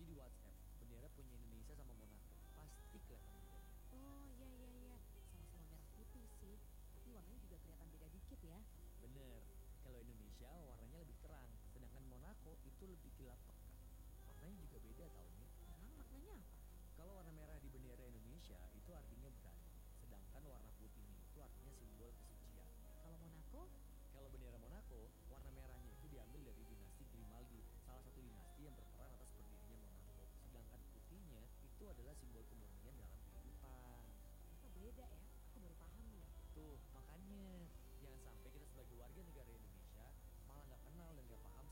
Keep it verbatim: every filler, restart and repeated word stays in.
di WhatsApp, bendera punya Indonesia sama Monaco. Pasti kelihatan beda. Oh iya iya iya, sama-sama merah putih sih, tapi warnanya juga kelihatan beda dikit ya. Bener, kalau Indonesia warnanya lebih terang, sedangkan Monaco itu lebih gelap pekat. Warnanya juga beda tau Mir. Emang maknanya apa? Kalau warna merah di bendera Indonesia itu artinya berani, sedangkan warna putihnya itu artinya simbol kesucian. Kalau Monaco? Kalau bendera Monaco